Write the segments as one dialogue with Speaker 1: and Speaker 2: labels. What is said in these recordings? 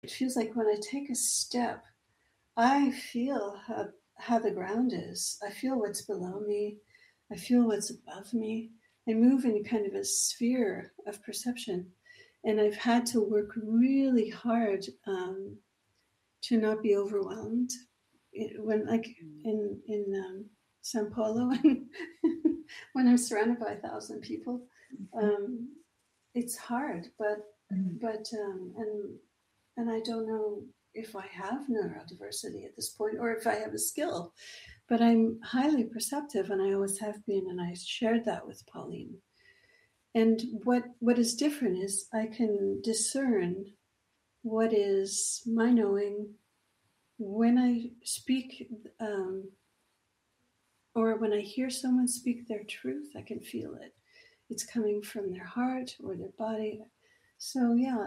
Speaker 1: it feels like when I take a step, I feel how the ground is. I feel what's below me. I feel what's above me. I move in kind of a sphere of perception. And I've had to work really hard to not be overwhelmed. When, like in Sao Paulo, when I'm surrounded by 1,000 people, it's hard. But and I don't know if I have neurodiversity at this point or if I have a skill, but I'm highly perceptive, and I always have been, and I shared that with Pauline. And what is different is I can discern what is my knowing when I speak, or when I hear someone speak their truth. I can feel it. It's coming from their heart or their body. So yeah,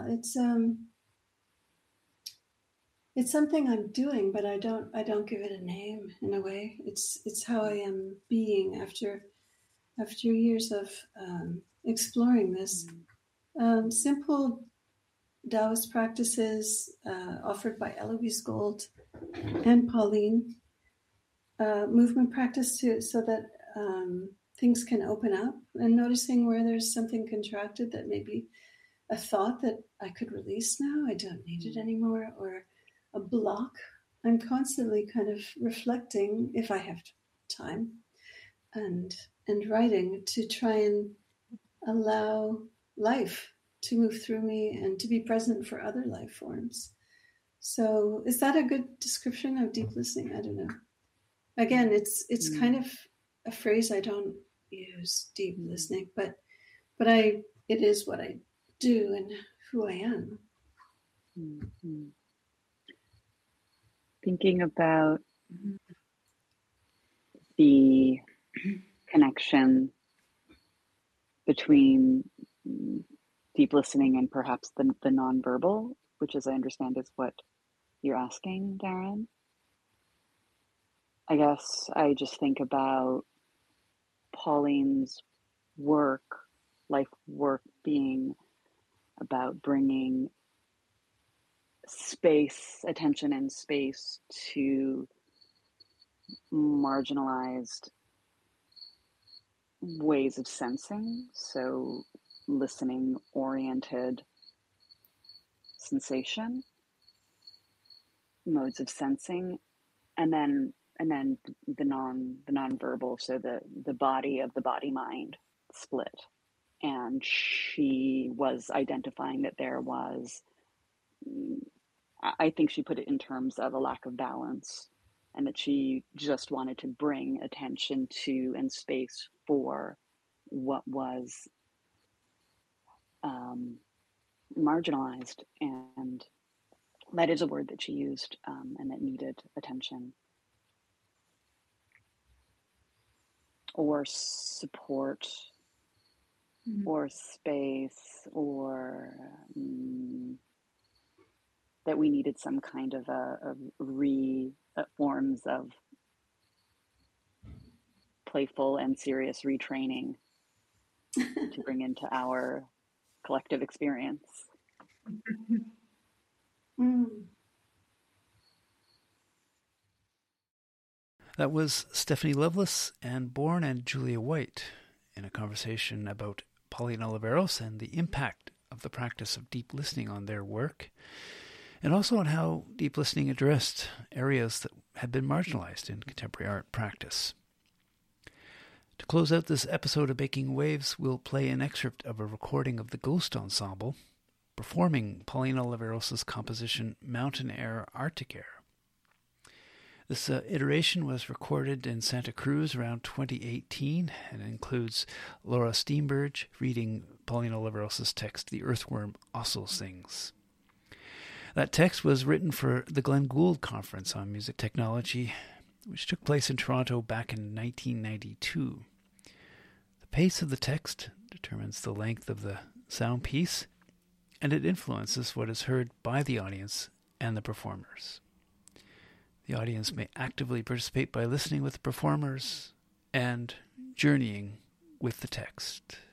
Speaker 1: it's something I'm doing, but I don't give it a name in a way. It's how I am being after years of exploring this. Simple Taoist practices offered by Eloise Gold and Pauline. Movement practice too, so that things can open up, and noticing where there's something contracted that maybe a thought that I could release now, I don't need it anymore, or a block. I'm constantly kind of reflecting, if I have time, and writing to try and allow life to move through me and to be present for other life forms. So is that a good description of deep listening? I don't know. Again, it's kind of a phrase I don't use, deep listening, but it is what I do and who I am.
Speaker 2: Mm-hmm. Thinking about the connection between deep listening and perhaps the nonverbal, which, as I understand, is what you're asking, Darren. I guess I just think about Pauline's life work being about bringing attention and space to marginalized ways of sensing. So listening oriented sensation, modes of sensing, and then the nonverbal, so the body of the body mind split. And she was identifying that there was, I think she put it in terms of a lack of balance, and that she just wanted to bring attention to and space for what was marginalized, and that is a word that she used, and that needed attention or support or space, or that we needed some kind of forms of playful and serious retraining to bring into our collective experience.
Speaker 3: That was Stephanie Lovelace and Bourne and Julia White in a conversation about Pauline Oliveros and the impact of the practice of deep listening on their work, and also on how deep listening addressed areas that had been marginalized in contemporary art practice. To close out this episode of Making Waves, we'll play an excerpt of a recording of the Ghost Ensemble performing Pauline Oliveros' composition Mountain Air, Arctic Air. This iteration was recorded in Santa Cruz around 2018 and includes Laura Steenberg reading Pauline Oliveros' text, The Earthworm Also Sings. That text was written for the Glenn Gould Conference on Music Technology, which took place in Toronto back in 1992. The pace of the text determines the length of the sound piece, and it influences what is heard by the audience and the performers. The audience may actively participate by listening with the performers and journeying with the text.